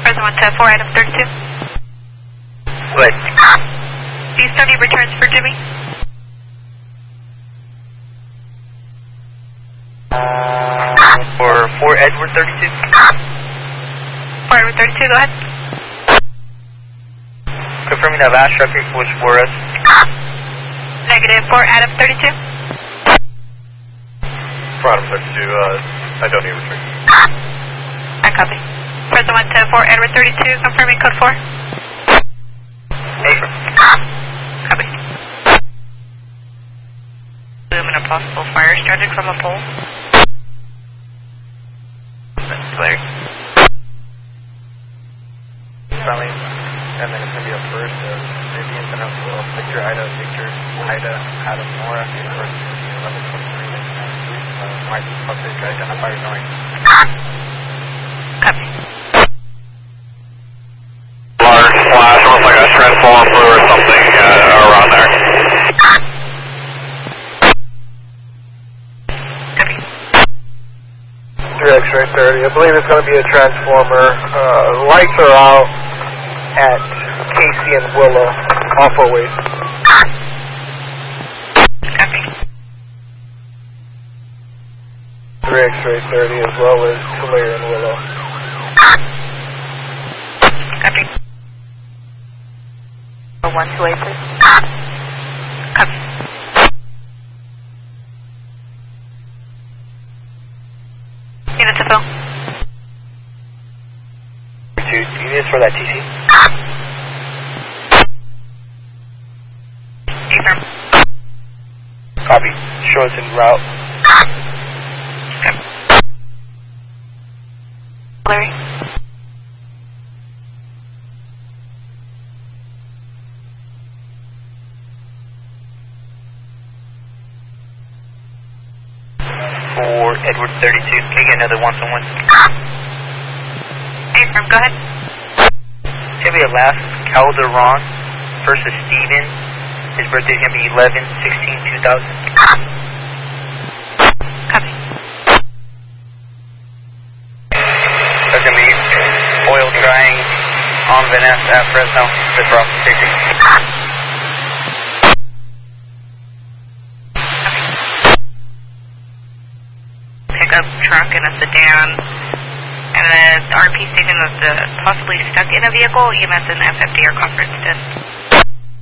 Present 1 4, item 32. Good. D30 returns for Jimmy. For 4 Edward 32. 4 Edward 32, go ahead. Confirming that last traffic was for us. Negative 4 Adam 32. For Adam 32, I don't need return. I copy. Present 1 4, Edward 32, confirming code 4. Affirm. Copy. Boom and a possible fire started from a pole. That's clear. Friendly, and then it's going to be a first maybe International Victor Ida Adam Nora, University 1123, might subject identifier knowing. Copy. Large flash, almost like a transformer or something around there. Copy. 3 X-ray 30, I believe it's going to be a transformer. Lights are out at Casey and Willow, off our way. Copy. 3 X-ray 30 as well as Tulare and Willow. Copy. 128, please. Copy. Unit to fill. 2 units for that TC. Affirm. Copy. Show us en route. Okay. Larry. For Edward 32. Can we get another 1-on-1? Affirm, go ahead. Should be a last Calderon versus Steven. His birthday is going to be 11/16/2000. Copy. That's going to be oil drying on Vanessa at Fresno. That's for officer safety. Pickup truck and a sedan, and the RP station was possibly stuck in a vehicle. EMS and FFD are conferenced in.